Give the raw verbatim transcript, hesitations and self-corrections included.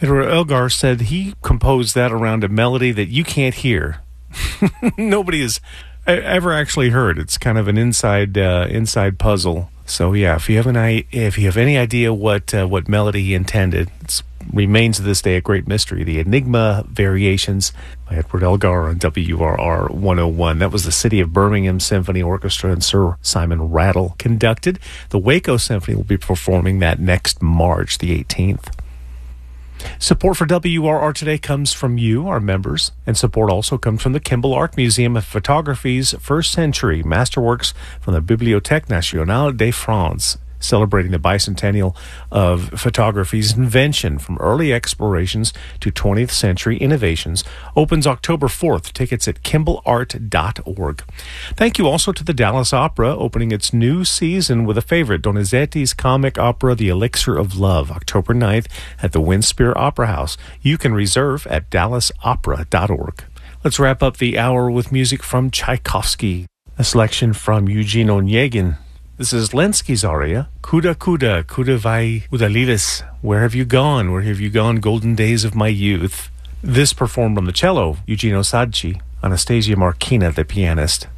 Edward Elgar said he composed that around a melody that you can't hear. Nobody has ever actually heard. It's kind of an inside uh, inside puzzle. So yeah, if you have an I- if you have any idea what uh, what melody he intended, it remains to this day a great mystery. The Enigma Variations by Edward Elgar on W R R one oh one. That was the City of Birmingham Symphony Orchestra, and Sir Simon Rattle conducted. The Waco Symphony will be performing that next March the eighteenth. Support for W R R Today comes from you, our members, and support also comes from the Kimball Art Museum of Photography's first century masterworks from the Bibliothèque Nationale de France, celebrating the bicentennial of photography's invention from early explorations to twentieth century innovations. Opens October fourth. Tickets at kimball art dot org. Thank you also to the Dallas Opera, opening its new season with a favorite, Donizetti's comic opera, The Elixir of Love, October ninth at the Winspear Opera House. You can reserve at dallas opera dot org. Let's wrap up the hour with music from Tchaikovsky, a selection from Eugene Onegin. This is Lenski's aria, Kuda Kuda, Kuda Vai Udalilis. Where have you gone? Where have you gone, golden days of my youth? This performed on the cello, Eugenio Sadci, Anastasia Markina, the pianist.